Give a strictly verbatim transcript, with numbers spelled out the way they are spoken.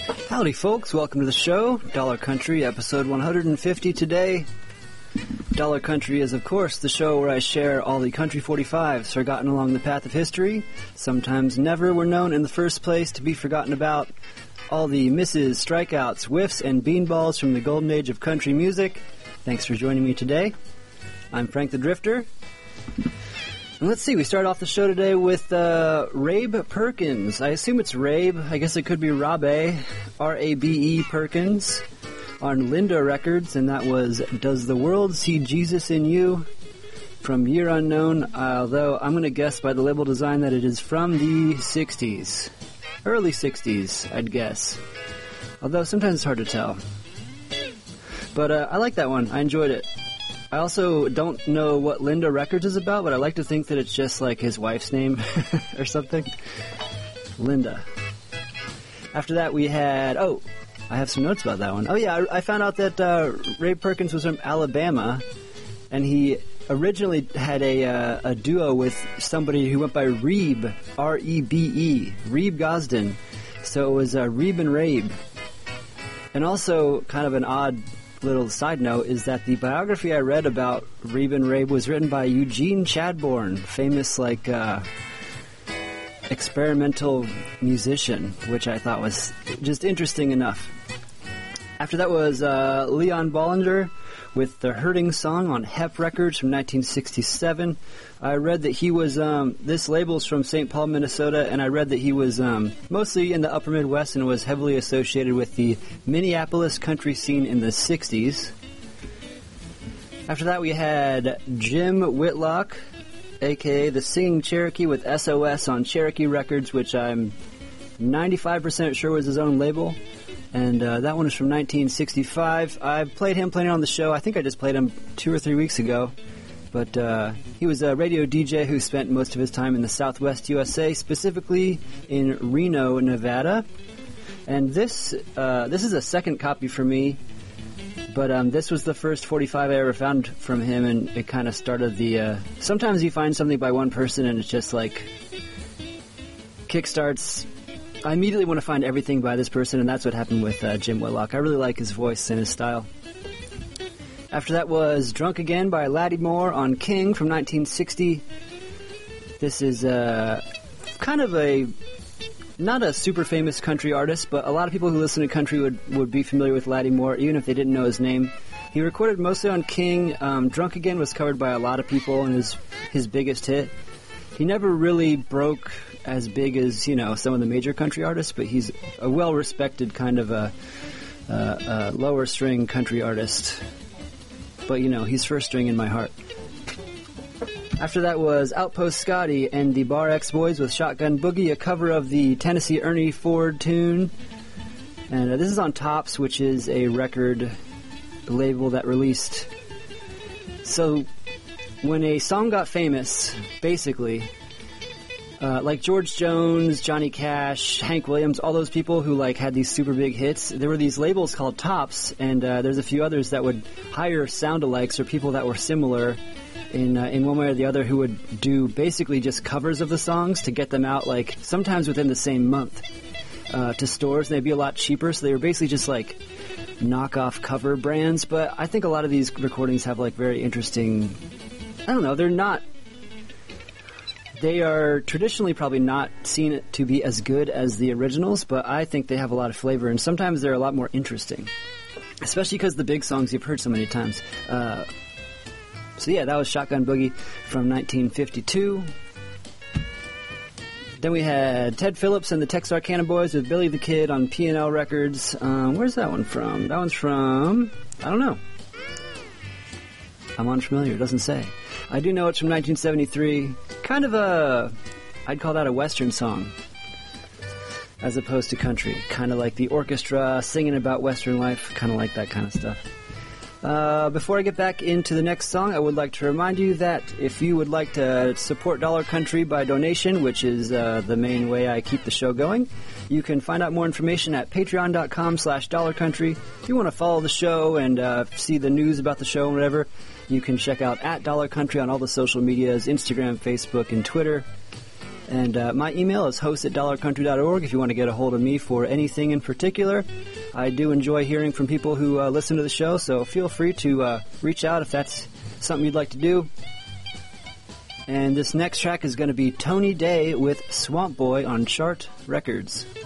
Howdy, folks. Welcome to the show. Dollar Country, episode one hundred fifty today. Dollar Country is, of course, the show where I share all the Country forty-fives forgotten along the path of history, sometimes never were known in the first place to be forgotten about, all the misses, strikeouts, whiffs, and beanballs from the golden age of country music. Thanks for joining me today. I'm Frank the Drifter. And let's see, we start off the show today with uh, Rabe Perkins. I assume it's Rabe. I guess it could be Rabe, R A B E Perkins, on Linda Records, and that was Does the World See Jesus in You? From Year Unknown, although I'm going to guess by the label design that it is from the sixties. Early sixties, I'd guess. Although sometimes it's hard to tell. But uh, I like that one. I enjoyed it. I also don't know what Linda Records is about, but I like to think that it's just like his wife's name or something. Linda. After that we had... Oh, I have some notes about that one. Oh yeah, I, I found out that uh, Rabe Perkins was from Alabama, and he originally had a uh, a duo with somebody who went by Reeb, R E B E, Reeb Gosden. So it was uh, Reeb and Rabe. And also, kind of an odd little side note is that the biography I read about Reeb and Rabe was written by Eugene Chadbourne, famous like uh, experimental musician, which I thought was just interesting enough. After that was uh, Leon Bollinger with the Hurting Song on Hep Records from nineteen sixty-seven. I read that he was, um, this label's from Saint Paul, Minnesota, and I read that he was um, mostly in the upper Midwest and was heavily associated with the Minneapolis country scene in the sixties. After that we had Jim Whitlock, a k a the Singing Cherokee, with S O S on Cherokee Records, which I'm ninety-five percent sure was his own label. And uh, that one is from nineteen sixty-five. I've played him playing on the show. I think I just played him two or three weeks ago. But uh, he was a radio D J who spent most of his time in the Southwest U S A, specifically in Reno, Nevada. And this uh, this is a second copy for me. But um, this was the first forty-five I ever found from him, and it kind of started the... Uh, sometimes you find something by one person and it's just like... kickstarts... I immediately want to find everything by this person, and that's what happened with uh, Jim Whitlock. I really like his voice and his style. After that was Drunk Again by Laddie Moore on King from nineteen sixty. This is uh, kind of a, not a super famous country artist, but a lot of people who listen to country would, would be familiar with Laddie Moore, even if they didn't know his name. He recorded mostly on King. Um, Drunk Again was covered by a lot of people and is his biggest hit. He never really broke as big as, you know, some of the major country artists, but he's a well-respected kind of a, a, a lower string country artist. But, you know, he's first string in my heart. After that was Outpost Scotty and the Bar X Boys with Shotgun Boogie, a cover of the Tennessee Ernie Ford tune. And uh, this is on Tops, which is a record label that released... So, when a song got famous, basically... Uh, like George Jones, Johnny Cash, Hank Williams, all those people who like had these super big hits, there were these labels called Tops, and uh, there's a few others that would hire sound-alikes or people that were similar in uh, in one way or the other who would do basically just covers of the songs to get them out, like sometimes within the same month, uh, to stores, and they'd be a lot cheaper, so they were basically just like knockoff cover brands. But I think a lot of these recordings have like very interesting, I don't know, they're not... They are traditionally probably not seen to be as good as the originals, but I think they have a lot of flavor, and sometimes they're a lot more interesting. Especially because the big songs you've heard so many times. Uh, so yeah, that was Shotgun Boogie from nineteen fifty-two. Then we had Ted Phillips and the Texarkana Boys with Billy the Kid on P and L Records. Um, where's that one from? That one's from... I don't know. I'm unfamiliar, it doesn't say. I do know it's from nineteen seventy-three. Kind of a... I'd call that a Western song, as opposed to country. Kind of like the orchestra singing about Western life. Kind of like that kind of stuff. Uh, before I get back into the next song, I would like to remind you that if you would like to support Dollar Country by donation, which is uh, the main way I keep the show going, you can find out more information at patreon.com slash Dollar Country. If you want to follow the show and uh, see the news about the show and whatever, you can check out at Dollar Country on all the social medias, Instagram, Facebook, and Twitter. And uh, my email is host at dollar country dot org if you want to get a hold of me for anything in particular. I do enjoy hearing from people who uh, listen to the show, so feel free to uh, reach out if that's something you'd like to do. And this next track is going to be Tony Day with Swamp Boy on Chart Records.